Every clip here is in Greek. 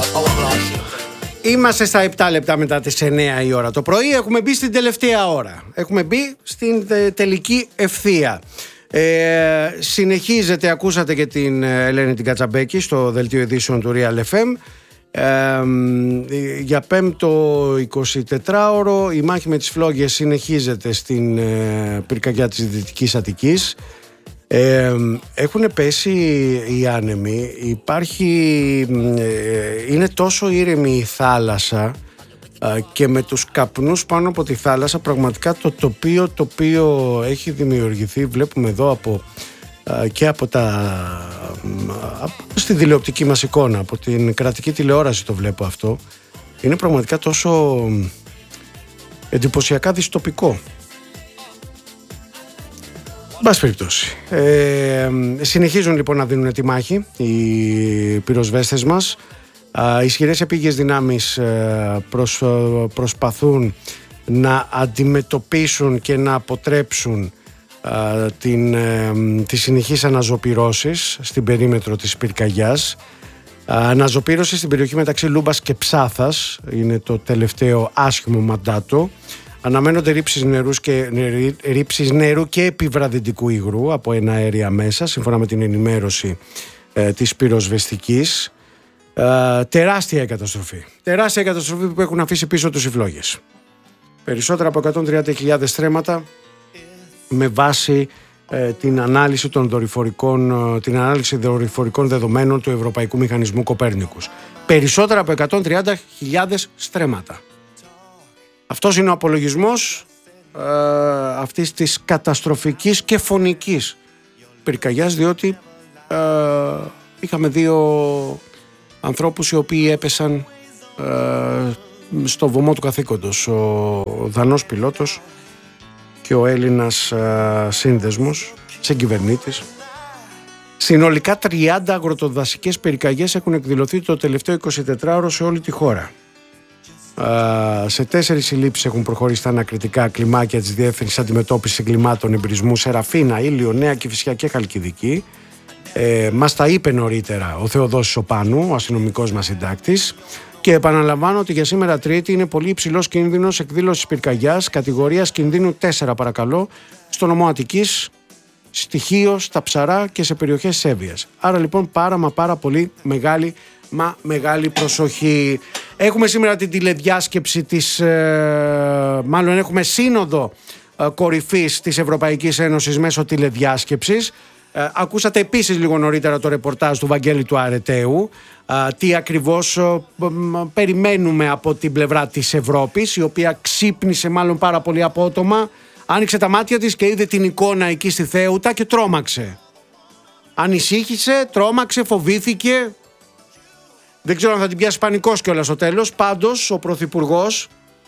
Είμαστε στα 7 λεπτά μετά τις 9 η ώρα το πρωί. Έχουμε μπει στην τελευταία ώρα. Έχουμε μπει στην τελική ευθεία. Συνεχίζεται, ακούσατε και την Ελένη την Κατσαμπέκη στο δελτίο ειδήσεων του Real FM. Για πέμπτο 24ωρο η μάχη με τις φλόγες συνεχίζεται στην πυρκαγιά της Δυτικής Αττικής. Έχουν πέσει οι άνεμοι, είναι τόσο ήρεμη η θάλασσα και με τους καπνούς πάνω από τη θάλασσα πραγματικά το τοπίο το οποίο έχει δημιουργηθεί, βλέπουμε εδώ και στη τηλεοπτική μας εικόνα, από την κρατική τηλεόραση το βλέπω αυτό, είναι πραγματικά τόσο εντυπωσιακά δυστοπικό. Μπας περιπτώσει. Συνεχίζουν λοιπόν να δίνουν τη μάχη οι πυροσβέστες μας. Ισχυρές επίγειες δυνάμεις προσπαθούν να αντιμετωπίσουν και να αποτρέψουν τις συνεχείς αναζωπυρώσεις στην περίμετρο της πυρκαγιάς. Αναζωπήρωση στην περιοχή μεταξύ Λούμπας και Ψάθας είναι το τελευταίο άσχημο μαντάτο. Αναμένονται ρήψεις νερού και επιβραδυντικού υγρού από εναέρια μέσα, σύμφωνα με την ενημέρωση της πυροσβεστικής. Τεράστια καταστροφή. Τεράστια καταστροφή που έχουν αφήσει πίσω τους οι φλόγες. Περισσότερα από 130.000 στρέμματα με βάση την ανάλυση δορυφορικών δεδομένων του Ευρωπαϊκού Μηχανισμού Κοπέρνικους. Περισσότερα από 130.000 στρέμματα. Αυτός είναι ο απολογισμός αυτής της καταστροφικής και φωνικής πυρκαγιάς, διότι είχαμε δύο ανθρώπους οι οποίοι έπεσαν στο βωμό του καθήκοντος, ο Δανός πιλότος και ο Έλληνας σύνδεσμος, συγκυβερνήτης. Συνολικά 30 αγροτοδασικές πυρκαγιές έχουν εκδηλωθεί το τελευταίο 24ωρο σε όλη τη χώρα. Σε 4 συλλήψεις έχουν προχωρήσει τα ανακριτικά κλιμάκια της Διεύθυνσης Αντιμετώπισης Εγκλημάτων Εμπρισμού Σεραφίνα, Ήλιο, Νέα Κηφισιά και Χαλκιδική. Μας τα είπε νωρίτερα ο Θεοδόσης ο Πάνου, ο αστυνομικός μας συντάκτης. Και επαναλαμβάνω ότι για σήμερα Τρίτη είναι πολύ υψηλός κίνδυνος εκδήλωσης πυρκαγιάς, κατηγορίας κινδύνου 4 παρακαλώ, στο νομό Αττικής, στη Χίο, στα Ψαρά και σε περιοχές Σέβειας. Άρα λοιπόν πάρα πολύ μεγάλη προσοχή. Έχουμε σήμερα την τηλεδιάσκεψη μάλλον έχουμε σύνοδο κορυφής της Ευρωπαϊκής Ένωσης μέσω τηλεδιάσκεψης. Ακούσατε επίσης λίγο νωρίτερα το ρεπορτάζ του Βαγγέλη του Αρετέου, τι ακριβώς περιμένουμε από την πλευρά της Ευρώπης, η οποία ξύπνησε μάλλον πάρα πολύ απότομα, άνοιξε τα μάτια της και είδε την εικόνα εκεί στη Θέουτα και τρόμαξε. Ανησύχησε, τρόμαξε, φοβήθηκε. Δεν ξέρω αν θα την πιάσει πανικός κιόλας στο τέλος. Πάντως ο Πρωθυπουργός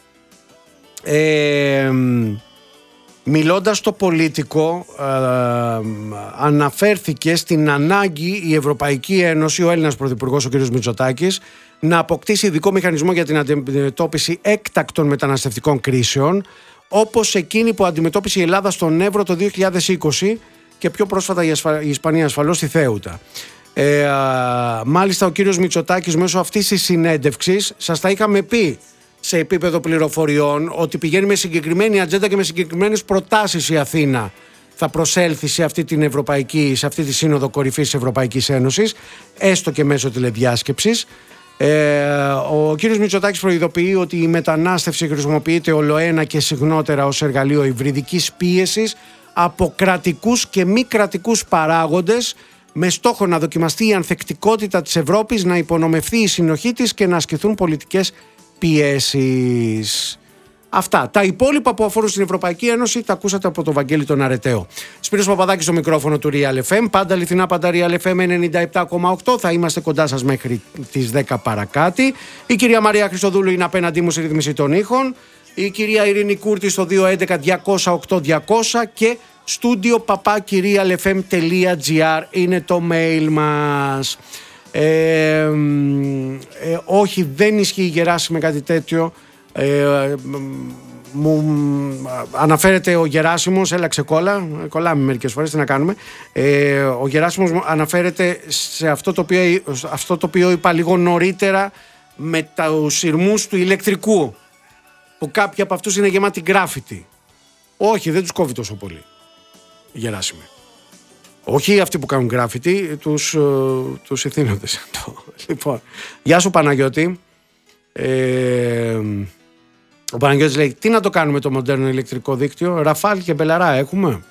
μιλώντας στο Πολίτικο αναφέρθηκε στην ανάγκη η Ευρωπαϊκή Ένωση, ο Έλληνας Πρωθυπουργός ο κ. Μητσοτάκης, να αποκτήσει ειδικό μηχανισμό για την αντιμετώπιση έκτακτων μεταναστευτικών κρίσεων, όπως εκείνη που αντιμετώπισε η Ελλάδα στον Εύρο το 2020 και πιο πρόσφατα η Ισπανία ασφαλώς στη Θέουτα. Μάλιστα ο κύριος Μητσοτάκης μέσω αυτής της συνέντευξης, σας τα είχαμε πει σε επίπεδο πληροφοριών, ότι πηγαίνει με συγκεκριμένη ατζέντα και με συγκεκριμένες προτάσεις η Αθήνα θα προσέλθει σε αυτή τη σύνοδο κορυφής της Ευρωπαϊκής Ένωσης, έστω και μέσω τηλεδιάσκεψης. Ο κύριος Μητσοτάκης προειδοποιεί ότι η μετανάστευση χρησιμοποιείται ολοένα και συχνότερα ως εργαλείο υβριδικής πίεσης από κρατικούς και μη κρατικούς παράγοντες, με στόχο να δοκιμαστεί η ανθεκτικότητα της Ευρώπης, να υπονομευθεί η συνοχή της και να ασκηθούν πολιτικές πιέσεις. Αυτά. Τα υπόλοιπα που αφορούν στην Ευρωπαϊκή Ένωση τα ακούσατε από τον Βαγγέλη τον Αρεταίο. Σπύρος Παπαδάκης στο μικρόφωνο του Real FM. Πάντα αληθινά, πάντα Real FM 97,8. Θα είμαστε κοντά σας μέχρι τις 10 παρακάτι. Η κυρία Μαρία Χριστοδούλου είναι απέναντί μου στη ρύθμιση των ήχων. Η κυρία Ειρήνη Κούρτη στο 211-200-8200 και studio@realfm.gr είναι το mail μας. Όχι, δεν ισχύει Γεράσιμε κάτι τέτοιο. Μου αναφέρεται ο Γεράσιμος, έλα ξεκόλα, κολλάμε μερικές φορές, τι να κάνουμε. Ο Γεράσιμος αναφέρεται σε αυτό το οποίο είπα λίγο νωρίτερα με τους σειρμούς του ηλεκτρικού, που κάποιοι από αυτούς είναι γεμάτοι γκράφιτι. Όχι, δεν τους κόβει τόσο πολύ, Γεράσιμε. Όχι αυτοί που κάνουν γκράφιτι, τους ηθήνοντες. Λοιπόν, γεια σου Παναγιώτη. Ο Παναγιώτης λέει, τι να το κάνουμε το μοντέρνο ηλεκτρικό δίκτυο, Ραφάλ και Μπελαρά έχουμε.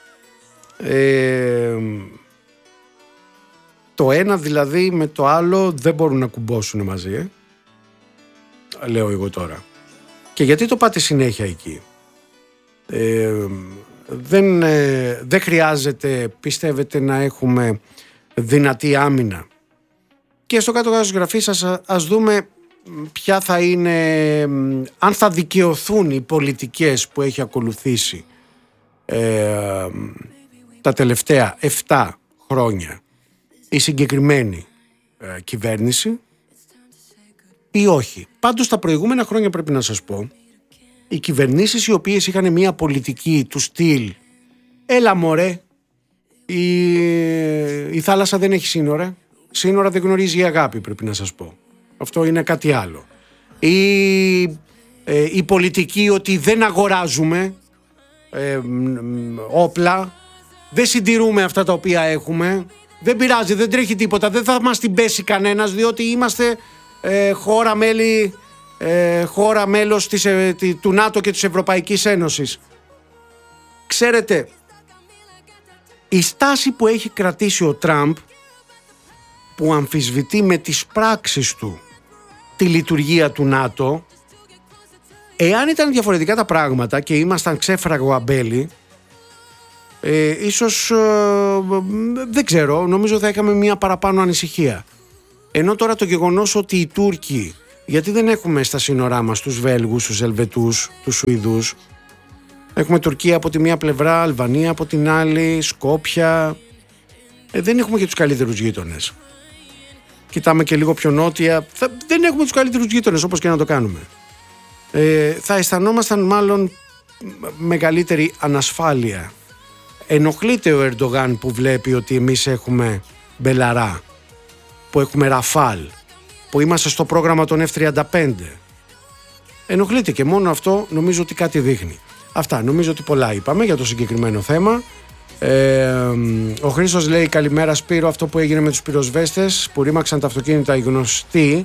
Το ένα δηλαδή με το άλλο δεν μπορούν να κουμπώσουν μαζί, λέω εγώ τώρα. Και γιατί το πάτε συνέχεια εκεί? Δεν χρειάζεται, πιστεύετε, να έχουμε δυνατή άμυνα? Και στο κάτω-κάτω της γραφής σας ας δούμε ποια θα είναι, αν θα δικαιωθούν οι πολιτικές που έχει ακολουθήσει τα τελευταία 7 χρόνια η συγκεκριμένη κυβέρνηση ή όχι. Πάντως τα προηγούμενα χρόνια, πρέπει να σας πω, οι κυβερνήσεις οι οποίες είχαν μια πολιτική του στυλ έλα μωρέ, η θάλασσα δεν έχει σύνορα δεν γνωρίζει η αγάπη, πρέπει να σας πω. Αυτό είναι κάτι άλλο. Η πολιτική ότι δεν αγοράζουμε όπλα, δεν συντηρούμε αυτά τα οποία έχουμε, δεν πειράζει, δεν τρέχει τίποτα, δεν θα μας την πέσει κανένας, διότι είμαστε χώρα μέλος του ΝΑΤΟ και της Ευρωπαϊκής Ένωσης. Ξέρετε, η στάση που έχει κρατήσει ο Τραμπ, που αμφισβητεί με τις πράξεις του τη λειτουργία του ΝΑΤΟ, εάν ήταν διαφορετικά τα πράγματα και ήμασταν ξέφραγο αμπέλι, ίσως δεν ξέρω, νομίζω θα είχαμε μια παραπάνω ανησυχία. Ενώ τώρα το γεγονός ότι οι Τούρκοι, γιατί δεν έχουμε στα σύνορά μας τους Βέλγους, τους Ελβετούς, τους Σουηδούς, έχουμε Τουρκία από τη μία πλευρά, Αλβανία από την άλλη, Σκόπια, δεν έχουμε και τους καλύτερους γείτονες. Κοιτάμε και λίγο πιο νότια, δεν έχουμε τους καλύτερους γείτονες, όπως και να το κάνουμε. Θα αισθανόμασταν μάλλον μεγαλύτερη ανασφάλεια. Ενοχλείται ο Ερντογάν που βλέπει ότι εμείς έχουμε Μπελαρά, που έχουμε Ραφάλ, που είμαστε στο πρόγραμμα των F-35. Ενοχλείται και μόνο αυτό νομίζω ότι κάτι δείχνει. Αυτά, νομίζω ότι πολλά είπαμε για το συγκεκριμένο θέμα. Ο Χρήστος λέει, καλημέρα Σπύρο, αυτό που έγινε με τους πυροσβέστες που ρήμαξαν τα αυτοκίνητα οι γνωστοί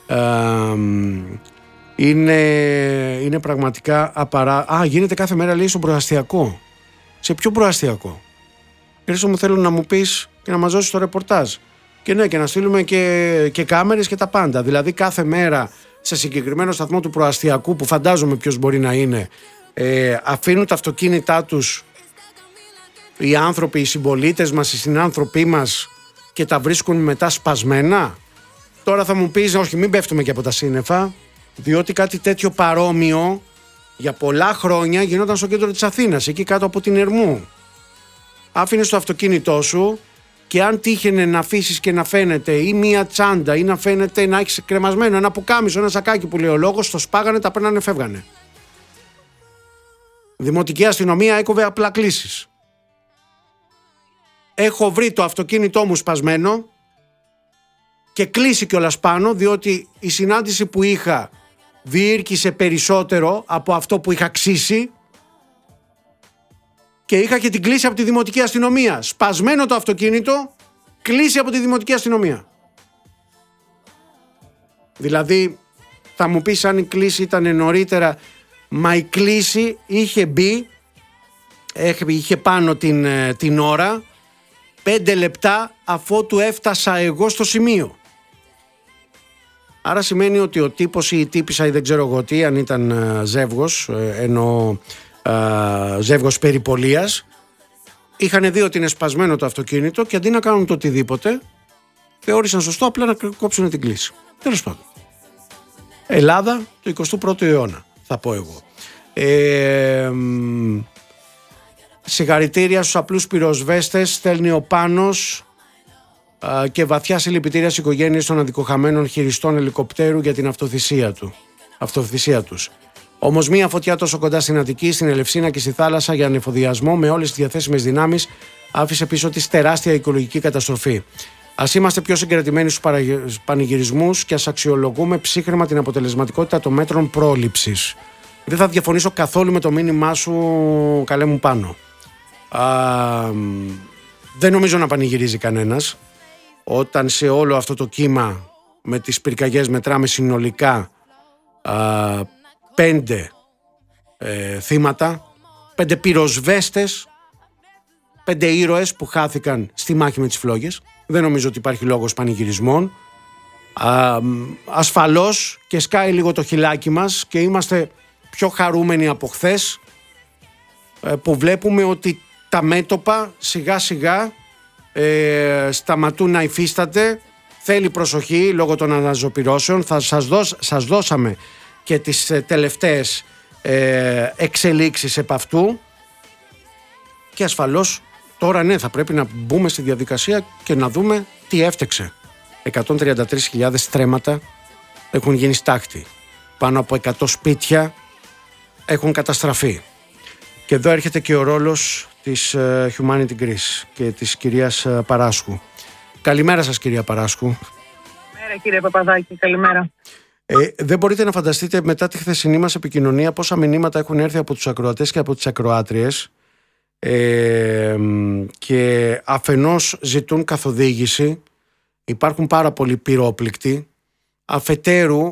είναι πραγματικά γίνεται κάθε μέρα, λέει, στον προαστιακό. Σε ποιο προαστιακό? Χρήστο μου, θέλω να μου πεις και να μας δώσεις το ρεπορτάζ. Και ναι, και να στείλουμε και κάμερες και τα πάντα. Δηλαδή κάθε μέρα σε συγκεκριμένο σταθμό του προαστιακού, που φαντάζομαι ποιος μπορεί να είναι, αφήνουν τα αυτοκίνητά τους οι άνθρωποι, οι συμπολίτες μας, οι συνάνθρωποι μας, και τα βρίσκουν μετά σπασμένα. Τώρα θα μου πεις, όχι, μην πέφτουμε και από τα σύννεφα, διότι κάτι τέτοιο παρόμοιο για πολλά χρόνια γινόταν στο κέντρο της Αθήνας, εκεί κάτω από την Ερμού. Άφηνες το αυτοκίνητό σου και αν τύχαινε να αφήσεις και να φαίνεται ή μία τσάντα ή να φαίνεται να έχεις κρεμασμένο ένα πουκάμισο, ένα σακάκι που λέει ο λόγος, το σπάγανε, τα παίρνανε, φεύγανε. Δημοτική αστυνομία έκοβε απλά κλήσεις. Έχω βρει το αυτοκίνητό μου σπασμένο και κλείσει κιόλας πάνω, διότι η συνάντηση που είχα διήρκησε περισσότερο από αυτό που είχα ξύσει και είχα και την κλίση από τη δημοτική αστυνομία. Σπασμένο το αυτοκίνητο, κλίση από τη δημοτική αστυνομία. Δηλαδή θα μου πεις αν η κλίση ήταν νωρίτερα, μα η κλίση είχε μπει, είχε πάνω την ώρα 5 λεπτά αφότου έφτασα εγώ στο σημείο. Άρα σημαίνει ότι ο τύπος ή η τύπισσα ή δεν ξέρω εγώ τι, αν ήταν ζεύγος, εννοώ ζεύγος περιπολίας, είχαν δει ότι είναι σπασμένο το αυτοκίνητο και αντί να κάνουν το οτιδήποτε, θεώρησαν σωστό απλά να κόψουν την κλίση. Τέλος πάντων. Ελλάδα του 21ου αιώνα, θα πω εγώ. Συγχαρητήρια στους απλούς πυροσβέστες, στέλνει ο Πάνος, και βαθιά συλληπιτήρια στις οικογένειες των αδικοχαμένων χειριστών ελικοπτέρου για την αυτοθυσία τους. Όμως μία φωτιά τόσο κοντά στην Αττική, στην Ελευσίνα και στη θάλασσα για ανεφοδιασμό με όλες τις διαθέσιμες δυνάμεις άφησε πίσω της τεράστια οικολογική καταστροφή. Ας είμαστε πιο συγκρατημένοι στους πανηγυρισμούς και ας αξιολογούμε ψύχραιμα την αποτελεσματικότητα των μέτρων πρόληψης. Δεν θα διαφωνήσω καθόλου με το μήνυμά σου, καλέ μου Πάνο. Δεν νομίζω να πανηγυρίζει κανένας όταν σε όλο αυτό το κύμα με τις πυρκαγιές μετράμε συνολικά 5 θύματα, 5 πυροσβέστες, 5 ήρωες που χάθηκαν στη μάχη με τις φλόγες. Δεν νομίζω ότι υπάρχει λόγος πανηγυρισμών. Ασφαλώς και σκάει λίγο το χιλάκι μας και είμαστε πιο χαρούμενοι από χθες που βλέπουμε ότι τα μέτωπα σιγά σιγά σταματούν να υφίσταται. Θέλει προσοχή λόγω των αναζωπυρώσεων. Θα σας δώσαμε και τις τελευταίες εξελίξεις επ' αυτού και ασφαλώς τώρα ναι, θα πρέπει να μπούμε στη διαδικασία και να δούμε τι έφτεξε. 133.000 στρέμματα έχουν γίνει στάχτη. Πάνω από 100 σπίτια έχουν καταστραφεί. Και εδώ έρχεται και ο ρόλος της Humanity Greece και της κυρίας Παράσχου. Καλημέρα σας, κυρία Παράσχου. Καλημέρα, κύριε Παπαδάκη, καλημέρα. Δεν μπορείτε να φανταστείτε μετά τη χθεσινή μας επικοινωνία πόσα μηνύματα έχουν έρθει από τους ακροατές και από τις ακροάτριες και αφενός ζητούν καθοδήγηση, υπάρχουν πάρα πολλοί πυρόπληκτοι, αφετέρου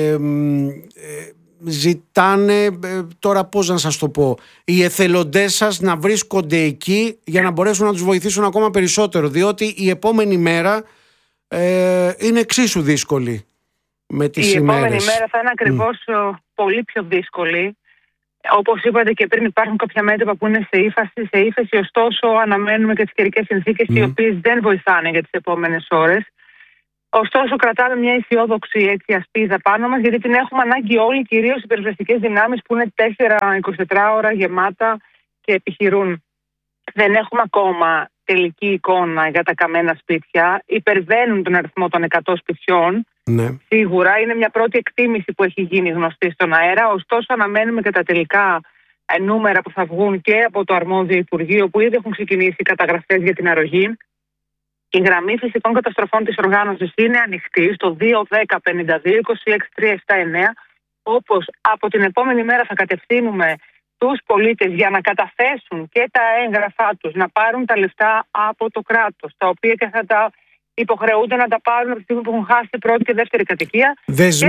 ζητάνε, τώρα πώς να σας το πω, οι εθελοντές σας να βρίσκονται εκεί για να μπορέσουν να τους βοηθήσουν ακόμα περισσότερο, διότι η επόμενη μέρα είναι εξίσου δύσκολη με τις ημέρες. Η επόμενη μέρα θα είναι ακριβώς πολύ πιο δύσκολη. Όπως είπατε και πριν, υπάρχουν κάποια μέτωπα που είναι σε ύφεση, ωστόσο αναμένουμε και τις καιρικές συνθήκες οι οποίες δεν βοηθάνε για τις επόμενες ώρες. Ωστόσο, κρατάμε μια αισιόδοξη ασπίδα πάνω μας, γιατί την έχουμε ανάγκη όλοι, κυρίως οι πυροσβεστικές δυνάμεις που είναι 24 ώρα γεμάτα και επιχειρούν. Δεν έχουμε ακόμα τελική εικόνα για τα καμένα σπίτια. Υπερβαίνουν τον αριθμό των 100 σπιτιών. Ναι. Σίγουρα είναι μια πρώτη εκτίμηση που έχει γίνει γνωστή στον αέρα. Ωστόσο, αναμένουμε και τα τελικά νούμερα που θα βγουν και από το αρμόδιο Υπουργείο, που ήδη έχουν ξεκινήσει οι καταγραφές για την αρρωγή. Η γραμμή φυσικών καταστροφών της οργάνωσης είναι ανοιχτή στο 210-52-26-379, όπως από την επόμενη μέρα θα κατευθύνουμε τους πολίτες για να καταθέσουν και τα έγγραφά τους, να πάρουν τα λεφτά από το κράτος, τα οποία και θα τα υποχρεούνται να τα πάρουν από τη στιγμή που έχουν χάσει πρώτη και δεύτερη κατοικία.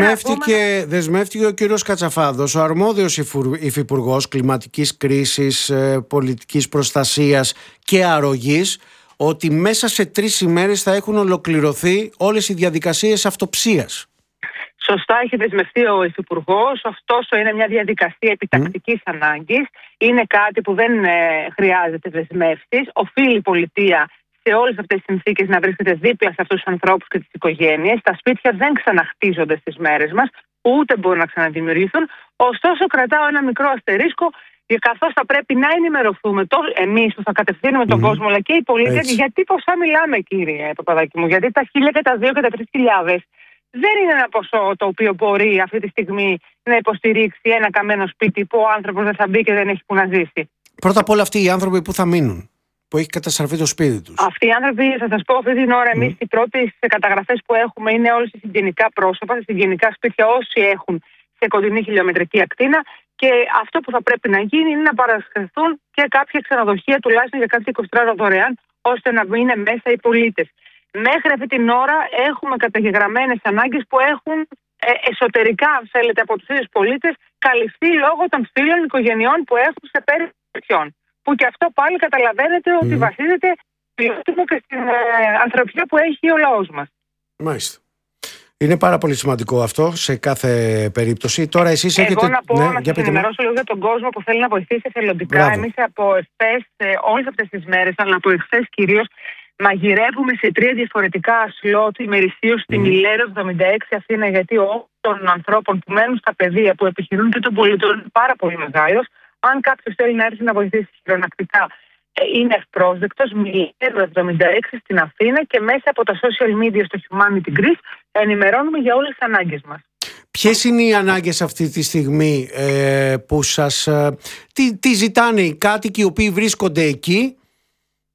Δεσμεύτηκε ο κύριος Κατσαφάδος, ο αρμόδιος υφυπουργός κλιματικής κρίσης, πολιτικής προστασίας και αρρωγής, ότι μέσα σε 3 ημέρες θα έχουν ολοκληρωθεί όλες οι διαδικασίες αυτοψίας. Σωστά έχει δεσμευτεί ο Υφυπουργός, ωστόσο είναι μια διαδικασία επιτακτικής ανάγκης. Είναι κάτι που δεν χρειάζεται δεσμεύσεις. Οφείλει η πολιτεία σε όλες αυτές τις συνθήκες να βρίσκεται δίπλα σε αυτούς τους ανθρώπους και τις οικογένειες. Τα σπίτια δεν ξαναχτίζονται στις μέρες μας, ούτε μπορούν να ξαναδημιουργηθούν. Ωστόσο, κρατάω ένα μικρό αστερίσκο, καθώς θα πρέπει να ενημερωθούμε εμείς που θα κατευθύνουμε τον κόσμο, αλλά και οι πολίτες, γιατί ποσά μιλάμε, κύριε Παπαδάκη μου. Γιατί τα 1.000 και τα 2.000 και τα 3.000 δεν είναι ένα ποσό το οποίο μπορεί αυτή τη στιγμή να υποστηρίξει ένα καμένο σπίτι που ο άνθρωπος δεν θα μπει και δεν έχει που να ζήσει. Πρώτα απ' όλα, αυτοί οι άνθρωποι που θα μείνουν, που έχει καταστραφεί το σπίτι τους. Αυτοί οι άνθρωποι, θα σας πω, αυτή την ώρα, εμείς οι πρώτες καταγραφές που έχουμε είναι όλες οι συγγενικά πρόσωπα, σε συγγενικά σπίτια, όσοι έχουν σε κοντινή χιλιομετρική ακτίνα. Και αυτό που θα πρέπει να γίνει είναι να παρασχεθούν και κάποια ξενοδοχεία, τουλάχιστον για κάποια 24 ώρα δωρεάν, ώστε να είναι μέσα οι πολίτες. Μέχρι αυτή την ώρα έχουμε καταγεγραμμένες ανάγκες που έχουν εσωτερικά, αν θέλετε, από τους ίδιους πολίτες, καλυφθεί λόγω των φίλων οικογενειών που έχουν σε περιπτώσεις. Που και αυτό πάλι καταλαβαίνετε ότι βασίζεται φιλότιμο και στην ανθρωπιά που έχει ο λαός μας. Μάλιστα. Είναι πάρα πολύ σημαντικό αυτό σε κάθε περίπτωση. Τώρα εσείς έχετε... Εγώ να πω, να σας ενημερώσω λίγο για τον κόσμο που θέλει να βοηθήσει εθελοντικά. Εμείς από εχθές, όλες αυτές τις μέρες, αλλά από εχθές κυρίως, μαγειρεύουμε σε 3 διαφορετικά σλότ ημερησίως στη Μιλέρο 76 Αθήνα, γιατί ο των ανθρώπων που μένουν στα πεδία, που επιχειρούν και των πολιτών, είναι πάρα πολύ μεγάλος. Αν κάποιος θέλει να έρθει να βοηθήσει χειρονακτικά, είναι ευπρόσδεκτος. Μιλέρο 76 στην Αθήνα, και μέσα από τα social media στο Humanity Greece ενημερώνουμε για όλες τις ανάγκες μας. Ποιες είναι οι ανάγκες αυτή τη στιγμή που σας... Τι ζητάνε οι κάτοικοι οι οποίοι βρίσκονται εκεί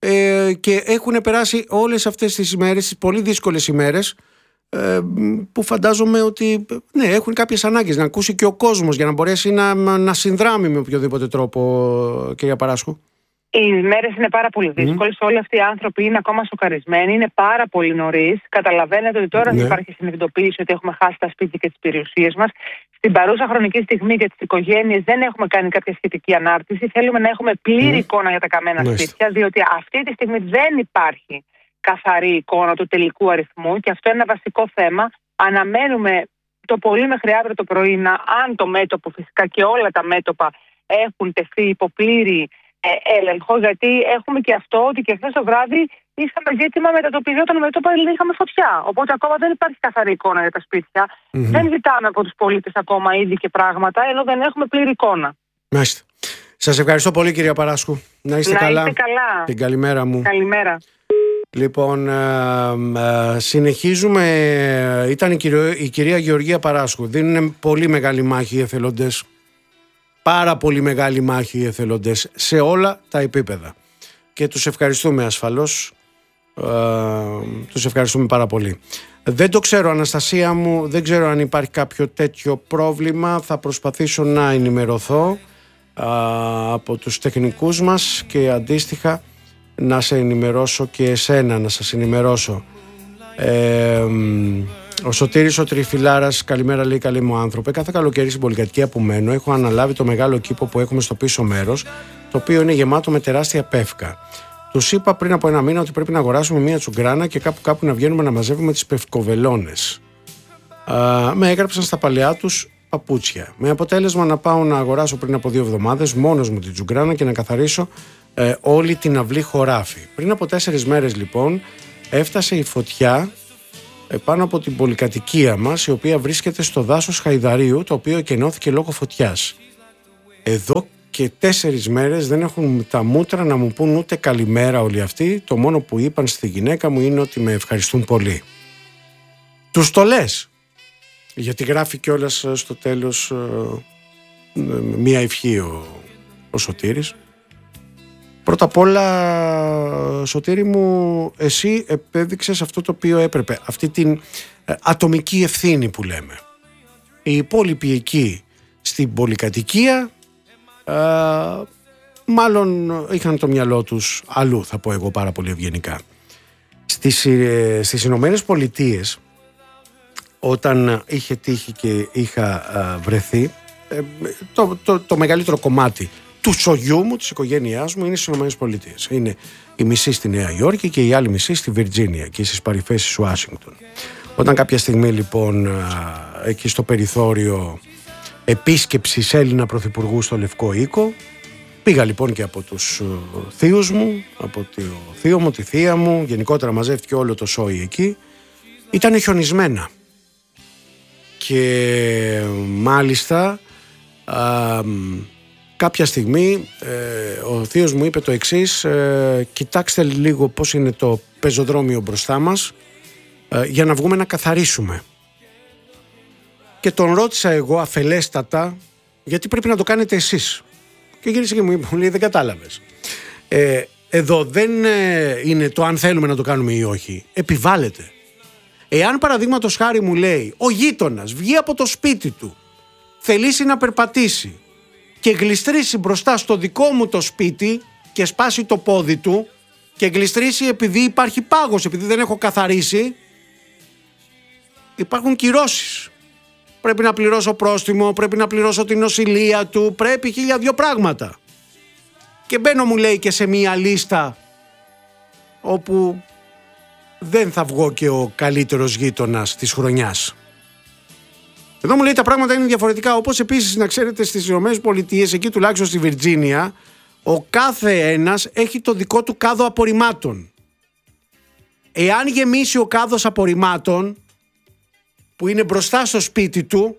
και έχουν περάσει όλες αυτές τις ημέρες, τις πολύ δύσκολες ημέρες, που φαντάζομαι ότι ναι, έχουν κάποιες ανάγκες να ακούσει και ο κόσμος για να μπορέσει να συνδράμει με οποιοδήποτε τρόπο, κυρία Παράσχου. Οι μέρες είναι πάρα πολύ δύσκολες. Όλοι αυτοί οι άνθρωποι είναι ακόμα σοκαρισμένοι. Είναι πάρα πολύ νωρίς. Καταλαβαίνετε ότι τώρα δεν υπάρχει συνειδητοποίηση ότι έχουμε χάσει τα σπίτια και τις περιουσίες μας. Στην παρούσα χρονική στιγμή για τις οικογένειες δεν έχουμε κάνει κάποια σχετική ανάρτηση. Θέλουμε να έχουμε πλήρη εικόνα για τα καμένα σπίτια, διότι αυτή τη στιγμή δεν υπάρχει καθαρή εικόνα του τελικού αριθμού και αυτό είναι ένα βασικό θέμα. Αναμένουμε το πολύ μέχρι αύριο το πρωί αν το μέτωπο φυσικά και όλα τα μέτωπα έχουν τεθεί υπό πλήρη έλεγχο, γιατί έχουμε και αυτό ότι και χθες το βράδυ είχαμε ζήτημα μετατοπιζόταν μέτωπα, δηλαδή είχαμε φωτιά. Οπότε ακόμα δεν υπάρχει καθαρή εικόνα για τα σπίτια. Δεν ζητάμε από τους πολίτες ακόμα είδη και πράγματα, ενώ δεν έχουμε πλήρη εικόνα. Μάλιστα. Σας ευχαριστώ πολύ, κυρία Παράσχου. Να είστε καλά. Την καλημέρα μου. Καλημέρα. Λοιπόν, συνεχίζουμε. Ήταν η κυρία Γεωργία Παράσχου. Δίνουν πολύ μεγάλη μάχη οι εθελοντές. Πάρα πολύ μεγάλη μάχη οι εθελοντές σε όλα τα επίπεδα. Και τους ευχαριστούμε ασφαλώς. Τους ευχαριστούμε πάρα πολύ. Δεν το ξέρω, Αναστασία μου, δεν ξέρω αν υπάρχει κάποιο τέτοιο πρόβλημα. Θα προσπαθήσω να ενημερωθώ από τους τεχνικούς μας και αντίστοιχα να σε ενημερώσω και εσένα να σας ενημερώσω. Ο Σωτήρης ο Τριφυλάρας, καλημέρα, λέει, καλή μου άνθρωπε. Κάθε καλοκαίρι στην πολυκατοικία που μένω έχω αναλάβει το μεγάλο κήπο που έχουμε στο πίσω μέρος, το οποίο είναι γεμάτο με τεράστια πεύκα. Τους είπα πριν από ένα μήνα ότι πρέπει να αγοράσουμε μία τσουγκράνα και κάπου να βγαίνουμε να μαζεύουμε τις πευκοβελώνες. Με έγραψαν στα παλαιά τους παπούτσια. Με αποτέλεσμα να πάω να αγοράσω πριν από 2 εβδομάδες μόνος μου την τσουγκράνα και να καθαρίσω όλη την αυλή χωράφι. Πριν από 4 μέρες λοιπόν έφτασε η φωτιά πάνω από την πολυκατοικία μας, η οποία βρίσκεται στο δάσος Χαϊδαρίου, το οποίο εκενώθηκε λόγω φωτιάς. Εδώ και 4 μέρες δεν έχουν τα μούτρα να μου πούν ούτε καλημέρα όλοι αυτοί. Το μόνο που είπαν στη γυναίκα μου είναι ότι με ευχαριστούν πολύ. Τους το λες, γιατί γράφει κιόλας στο τέλος μία ευχή ο Σωτήρης. Πρώτα απ' όλα, Σωτήρη μου, εσύ επέδειξες αυτό το οποίο έπρεπε, αυτή την ατομική ευθύνη που λέμε. Οι υπόλοιποι εκεί στην πολυκατοικία μάλλον είχαν το μυαλό τους αλλού, θα πω εγώ πάρα πολύ ευγενικά. Στις Ηνωμένες Πολιτείες, όταν είχε τύχει και είχα βρεθεί, το μεγαλύτερο κομμάτι του σογιού μου, της οικογένειάς μου, είναι στις Ηνωμένες Πολιτείες. Είναι η μισή στη Νέα Υόρκη και η άλλη μισή στη Βιρτζίνια και στις παρυφές του Ουάσιγκτον. Όταν κάποια στιγμή λοιπόν εκεί στο περιθώριο επίσκεψης Έλληνα πρωθυπουργού στο Λευκό Οίκο, πήγα λοιπόν και από τους θείους μου, από το θείο μου, τη θεία μου, γενικότερα μαζεύτηκε όλο το σόι εκεί. Ήταν χιονισμένα και μάλιστα κάποια στιγμή ο θείος μου είπε το εξής: κοιτάξτε λίγο πώς είναι το πεζοδρόμιο μπροστά μας, για να βγούμε να καθαρίσουμε. Και τον ρώτησα εγώ αφελέστατα, γιατί πρέπει να το κάνετε εσείς. Και γύρισε και μου είπε, λέει, δεν κατάλαβες. Εδώ δεν είναι το αν θέλουμε να το κάνουμε ή όχι. Επιβάλλεται. Εάν παραδείγματος χάρη μου λέει ο γείτονας βγει από το σπίτι του, θελήσει να περπατήσει και γλιστρήσει μπροστά στο δικό μου το σπίτι και σπάσει το πόδι του και γλιστρήσει επειδή υπάρχει πάγος, επειδή δεν έχω καθαρίσει, υπάρχουν κυρώσεις. Πρέπει να πληρώσω πρόστιμο, πρέπει να πληρώσω την νοσηλεία του, πρέπει 1002 πράγματα. Και μπαίνω, μου λέει, και σε μία λίστα όπου δεν θα βγω και ο καλύτερος γείτονας της χρονιάς. Εδώ μου λέει τα πράγματα είναι διαφορετικά, όπως επίσης να ξέρετε στις ΗΠΑ, εκεί τουλάχιστον στη Βιρτζίνια, ο κάθε ένας έχει το δικό του κάδο απορριμμάτων. Εάν γεμίσει ο κάδος απορριμμάτων που είναι μπροστά στο σπίτι του,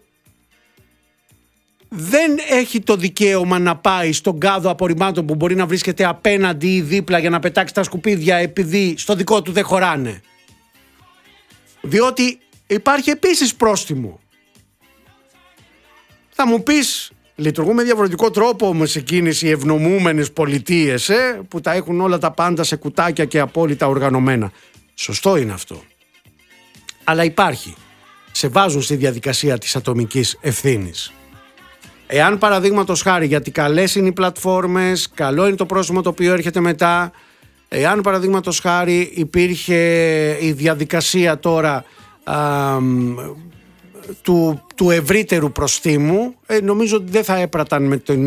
δεν έχει το δικαίωμα να πάει στον κάδο απορριμμάτων που μπορεί να βρίσκεται απέναντι ή δίπλα για να πετάξει τα σκουπίδια επειδή στο δικό του δεν χωράνε. Διότι υπάρχει επίσης πρόστιμο. Θα μου πεις, Λειτουργούν με διαφορετικό τρόπο όμως εκείνες οι ευνομούμενες πολιτείες που τα έχουν όλα τα πάντα σε κουτάκια και απόλυτα οργανωμένα. Σωστό είναι αυτό. Αλλά υπάρχει. Σε βάζουν στη διαδικασία της ατομικής ευθύνης. Εάν παραδείγματος χάρη, γιατί καλές είναι οι πλατφόρμες, καλό είναι το πρόσωπο το οποίο έρχεται μετά, εάν παραδείγματος χάρη υπήρχε η διαδικασία τώρα του ευρύτερου προστίμου, νομίζω ότι δεν θα έπραταν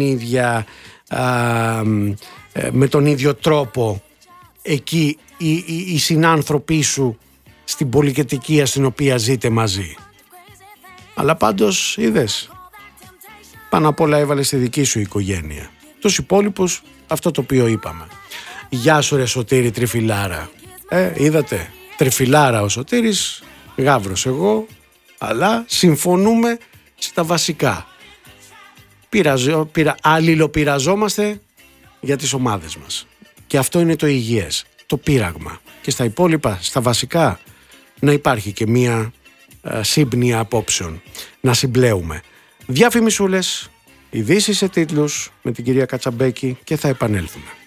με τον ίδιο τρόπο εκεί οι συνάνθρωποι σου στην πολυκατοικία στην οποία ζείτε μαζί. Αλλά πάντως είδες, πάνω απ' όλα έβαλε στη δική σου οικογένεια. Τους υπόλοιπους αυτό το οποίο είπαμε. Γεια σου ρε Σωτήρη Τριφυλάρα. Είδατε, Τριφυλάρα ο Σωτήρης, Γαύρος εγώ, αλλά συμφωνούμε στα βασικά. Αλληλοπειραζόμαστε για τις ομάδες μας. Και αυτό είναι το υγιές, το πείραγμα. Και στα υπόλοιπα, στα βασικά, να υπάρχει και μία σύμπνοια απόψεων. Να συμπλέουμε. Διαφημισούλες, ειδήσεις σε τίτλους με την κυρία Κατσαμπέκη και θα επανέλθουμε.